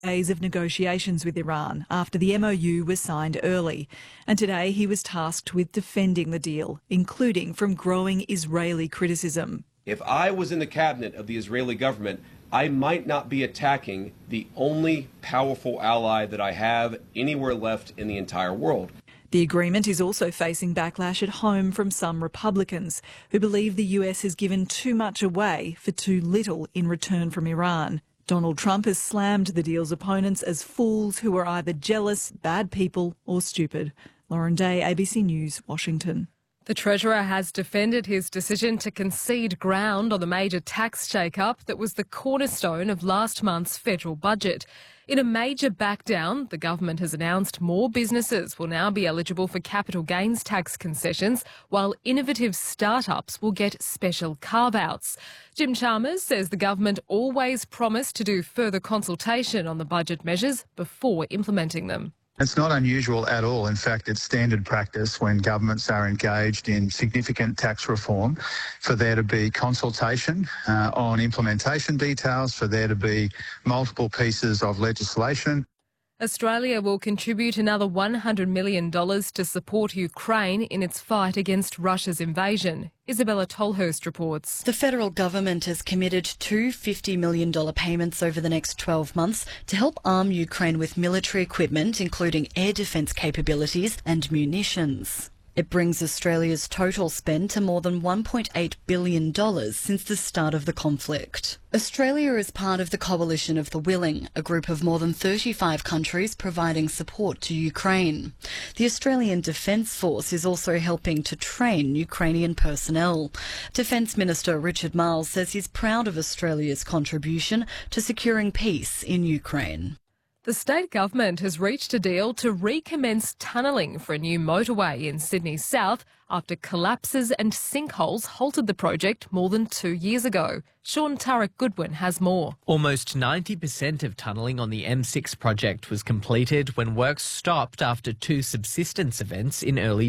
days of negotiations with Iran after the MOU was signed early, and today he was tasked with defending the deal, including from growing Israeli criticism. If I was in the cabinet of the Israeli government, I might not be attacking the only powerful ally that I have anywhere left in the entire world. The agreement is also facing backlash at home from some Republicans who believe the US has given too much away for too little in return from Iran. Donald Trump has slammed the deal's opponents as fools who are either jealous, bad people or stupid. Lauren Day, ABC News, Washington. The Treasurer has defended his decision to concede ground on the major tax shake-up that was the cornerstone of last month's federal budget. In a major backdown, the government has announced more businesses will now be eligible for capital gains tax concessions, while innovative startups will get special carve-outs. Jim Chalmers says the government always promised to do further consultation on the budget measures before implementing them. It's not unusual at all. In fact, it's standard practice when governments are engaged in significant tax reform for there to be consultation on implementation details, for there to be multiple pieces of legislation. Australia will contribute another $100 million to support Ukraine in its fight against Russia's invasion. Isabella Tolhurst reports. The federal government has committed two $50 million payments over the next 12 months to help arm Ukraine with military equipment, including air defence capabilities and munitions. It brings Australia's total spend to more than $1.8 billion since the start of the conflict. Australia is part of the Coalition of the Willing, a group of more than 35 countries providing support to Ukraine. The Australian Defence Force is also helping to train Ukrainian personnel. Defence Minister Richard Marles says he's proud of Australia's contribution to securing peace in Ukraine. The state government has reached a deal to recommence tunnelling for a new motorway in Sydney's south after collapses and sinkholes halted the project more than 2 years ago. Sean Tarek Goodwin has more. Almost 90% of tunnelling on the M6 project was completed when works stopped after two subsidence events in early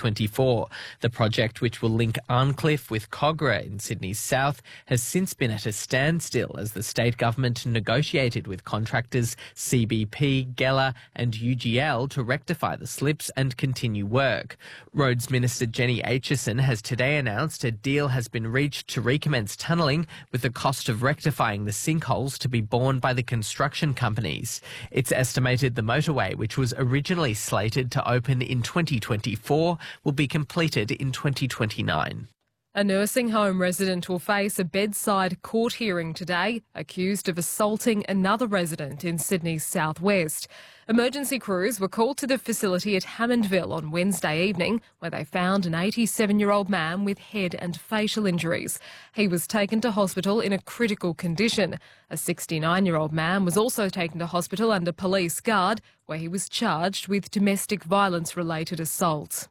2024. The project, which will link Arncliffe with Kogarah in Sydney's south, has since been at a standstill as the state government negotiated with contractors CBP, Geller and UGL to rectify the slips and continue work. Roads Minister Jenny Aitchison has today announced a deal has been reached to recommence tunnelling, with the cost of rectifying the sinkholes to be borne by the construction companies. It's estimated the motorway, which was originally slated to open in 2024, will be completed in 2029. A nursing home resident will face a bedside court hearing today, accused of assaulting another resident in Sydney's southwest. Emergency crews were called to the facility at Hammondville on Wednesday evening, where they found an 87-year-old man with head and facial injuries. He was taken to hospital in a critical condition. A 69-year-old man was also taken to hospital under police guard, where he was charged with domestic violence-related assault.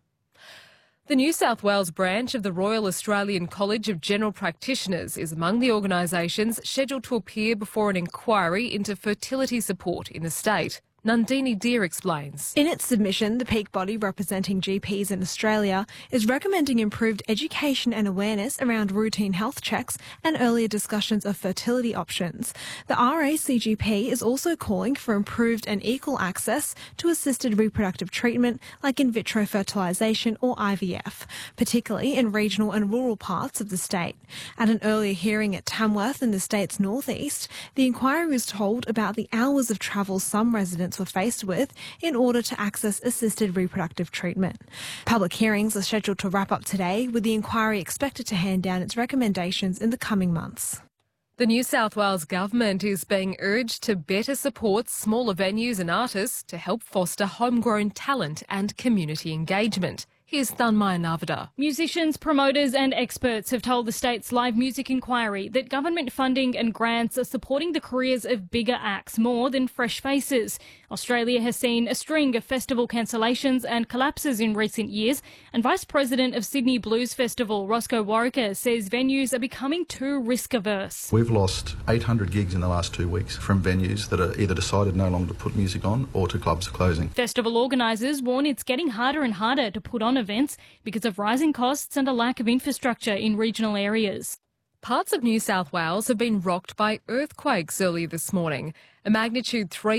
The New South Wales branch of the Royal Australian College of General Practitioners is among the organisations scheduled to appear before an inquiry into fertility support in the state. Nandini Deer explains. In its submission, the peak body representing GPs in Australia is recommending improved education and awareness around routine health checks and earlier discussions of fertility options. The RACGP is also calling for improved and equal access to assisted reproductive treatment like in vitro fertilisation or IVF, particularly in regional and rural parts of the state. At an earlier hearing at Tamworth in the state's northeast, the inquiry was told about the hours of travel some residents were faced with in order to access assisted reproductive treatment. Public hearings are scheduled to wrap up today, with the inquiry expected to hand down its recommendations in the coming months. The New South Wales government is being urged to better support smaller venues and artists to help foster homegrown talent and community engagement. Here's Thanmaya Navada. Musicians, promoters and experts have told the state's live music inquiry that government funding and grants are supporting the careers of bigger acts more than fresh faces. Australia has seen a string of festival cancellations and collapses in recent years, and Vice President of Sydney Blues Festival, Roscoe Warwicker, says venues are becoming too risk-averse. We've lost 800 gigs in the last 2 weeks from venues that are either decided no longer to put music on or to clubs closing. Festival organisers warn it's getting harder and harder to put on events because of rising costs and a lack of infrastructure in regional areas. Parts of New South Wales have been rocked by earthquakes early this morning. A magnitude 3